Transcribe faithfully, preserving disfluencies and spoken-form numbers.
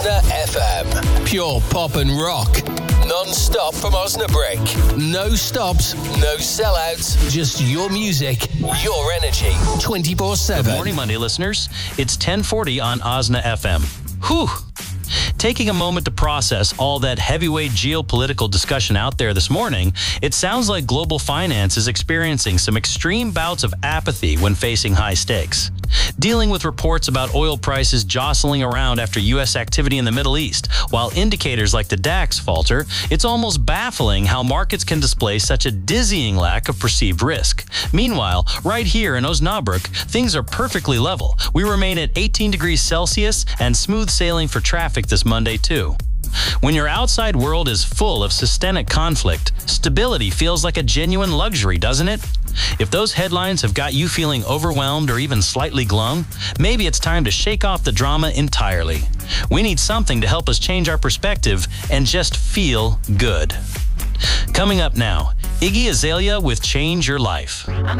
F M. Pure pop and rock. Non-stop from Osnabrück. No stops, no sellouts. Just your music, your energy. twenty-four seven. Good morning, Monday listeners. It's ten forty on Osna F M. Whew. Taking a moment to process all that heavyweight geopolitical discussion out there this morning, it sounds like global finance is experiencing some extreme bouts of apathy when facing high stakes. Dealing with reports about oil prices jostling around after U S activity in the Middle East, while indicators like the DAX falter, it's almost baffling how markets can display such a dizzying lack of perceived risk. Meanwhile, right here in Osnabrück, things are perfectly level. We remain at eighteen degrees Celsius and smooth sailing for traffic this Monday too. When your outside world is full of systemic conflict, stability feels like a genuine luxury, doesn't it? If those headlines have got you feeling overwhelmed or even slightly glum, maybe it's time to shake off the drama entirely. We need something to help us change our perspective and just feel good. Coming up now, Iggy Azalea with Change Your Life. I'm